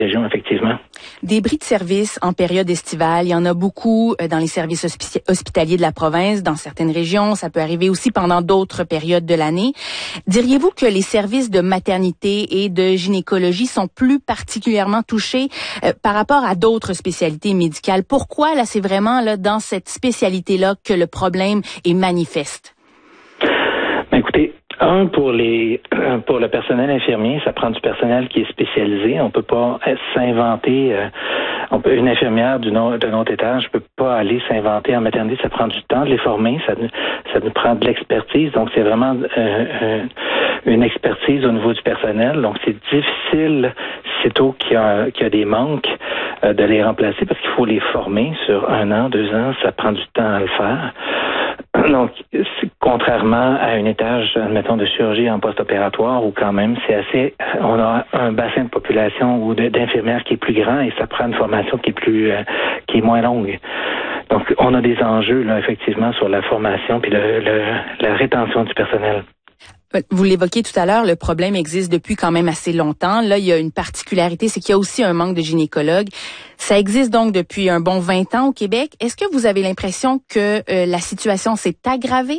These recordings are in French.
région, effectivement. Des bris de service en période estivale, il y en a beaucoup dans les services hospitaliers de la province, dans certaines régions. Ça peut arriver aussi pendant d'autres périodes de l'année. Diriez-vous que les services de maternité et de gynécologie sont plus particulièrement touchés par rapport à d'autres spécialités médicales? Pourquoi, là, c'est vraiment là dans cette spécialité-là que le problème est manifeste? Écoutez, pour le personnel infirmier, ça prend du personnel qui est spécialisé. On peut pas s'inventer. Une infirmière d'un autre étage peut pas aller s'inventer en maternité. Ça prend du temps de les former. Ça nous prend de l'expertise. Donc, c'est vraiment une expertise au niveau du personnel. Donc, c'est difficile, sitôt qu'il y a des manques, de les remplacer parce qu'il faut les former sur 1 an, 2 ans. Ça prend du temps à le faire. Donc, contrairement à un étage, admettons, de chirurgie en post-opératoire, où quand même, on a un bassin de population ou d'infirmières qui est plus grand et ça prend une formation qui est moins longue. Donc, on a des enjeux, là, effectivement, sur la formation puis la rétention du personnel. Vous l'évoquiez tout à l'heure, le problème existe depuis quand même assez longtemps. Là, il y a une particularité, c'est qu'il y a aussi un manque de gynécologues. Ça existe donc depuis un bon 20 ans au Québec. Est-ce que vous avez l'impression que la situation s'est aggravée?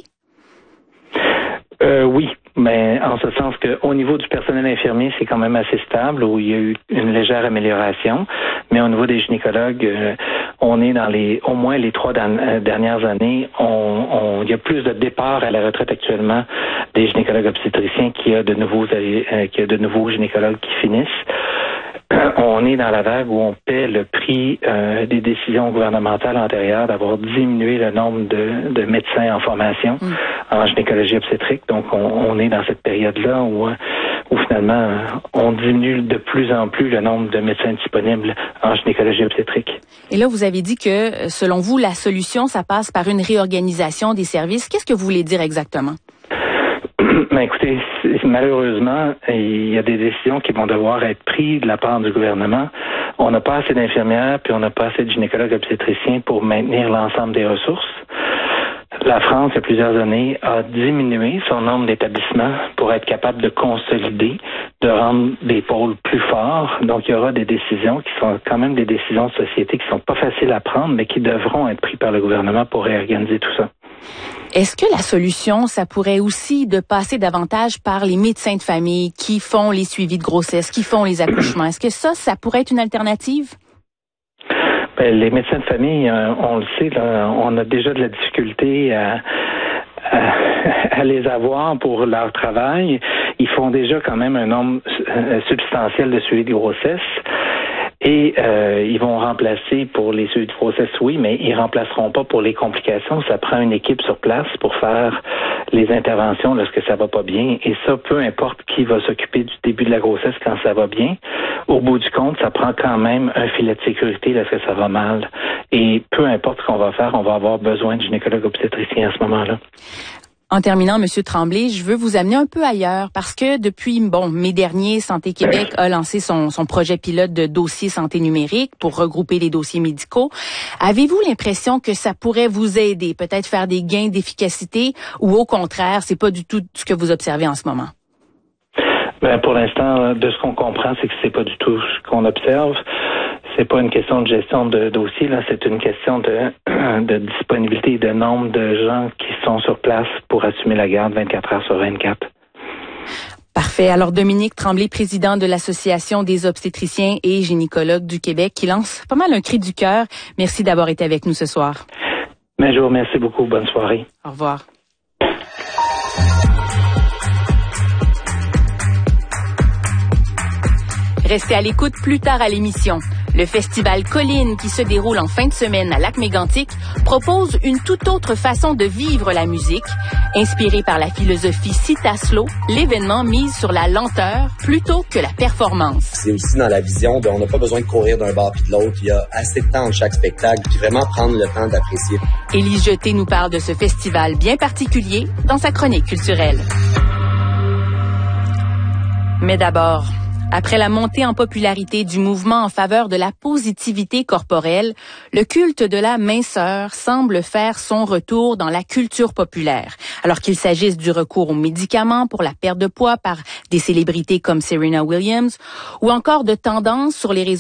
Oui, mais en ce sens qu'au niveau du personnel infirmier, c'est quand même assez stable, où il y a eu une légère amélioration. Mais au niveau des gynécologues, on est dans au moins les 3 dernières années, il y a plus de départs à la retraite actuellement des gynécologues obstétriciens qu'il y a de nouveaux gynécologues qui finissent. On est dans la vague où on paie le prix des décisions gouvernementales antérieures d'avoir diminué le nombre de médecins en formation en gynécologie obstétrique. Donc, on est dans cette période-là où finalement, on diminue de plus en plus le nombre de médecins disponibles en gynécologie obstétrique. Et là, vous avez dit que, selon vous, la solution, ça passe par une réorganisation des services. Qu'est-ce que vous voulez dire exactement? Ben écoutez, malheureusement, il y a des décisions qui vont devoir être prises de la part du gouvernement. On n'a pas assez d'infirmières, puis on n'a pas assez de gynécologues obstétriciens pour maintenir l'ensemble des ressources. La France, il y a plusieurs années, a diminué son nombre d'établissements pour être capable de consolider, de rendre des pôles plus forts. Donc, il y aura des décisions qui sont quand même des décisions de société qui sont pas faciles à prendre, mais qui devront être prises par le gouvernement pour réorganiser tout ça. Est-ce que la solution, ça pourrait aussi de passer davantage par les médecins de famille qui font les suivis de grossesse, qui font les accouchements? Est-ce que ça pourrait être une alternative? Ben, les médecins de famille, on le sait, là, on a déjà de la difficulté à les avoir pour leur travail. Ils font déjà quand même un nombre substantiel de suivis de grossesse. Et ils vont remplacer pour les suivis de grossesse, oui, mais ils remplaceront pas pour les complications. Ça prend une équipe sur place pour faire les interventions lorsque ça va pas bien. Et ça, peu importe qui va s'occuper du début de la grossesse quand ça va bien, au bout du compte, ça prend quand même un filet de sécurité lorsque ça va mal. Et peu importe ce qu'on va faire, on va avoir besoin de gynécologues obstétriciens à ce moment-là. En terminant, Monsieur Tremblay, je veux vous amener un peu ailleurs parce que depuis, mai dernier, Santé Québec a lancé son projet pilote de dossier santé numérique pour regrouper les dossiers médicaux. Avez-vous l'impression que ça pourrait vous aider, peut-être faire des gains d'efficacité ou au contraire, c'est pas du tout ce que vous observez en ce moment? Ben, pour l'instant, de ce qu'on comprend, c'est que c'est pas du tout ce qu'on observe. C'est pas une question de gestion de dossier, là, c'est une question de disponibilité et de nombre de gens qui sont sur place pour assumer la garde 24 heures sur 24. Parfait. Alors, Dominique Tremblay, président de l'Association des obstétriciens et gynécologues du Québec, qui lance pas mal un cri du cœur. Merci d'avoir été avec nous ce soir. Ben, je vous remercie beaucoup. Bonne soirée. Au revoir. Restez à l'écoute plus tard à l'émission. Le festival Colline, qui se déroule en fin de semaine à Lac-Mégantic, propose une toute autre façon de vivre la musique. Inspiré par la philosophie Citaslo, l'événement mise sur la lenteur plutôt que la performance. C'est aussi dans la vision on n'a pas besoin de courir d'un bord puis de l'autre. Il y a assez de temps entre chaque spectacle, puis vraiment prendre le temps d'apprécier. Élise Jeté nous parle de ce festival bien particulier dans sa chronique culturelle. Mais d'abord, après la montée en popularité du mouvement en faveur de la positivité corporelle, le culte de la minceur semble faire son retour dans la culture populaire. Alors qu'il s'agisse du recours aux médicaments pour la perte de poids par des célébrités comme Serena Williams ou encore de tendances sur les réseaux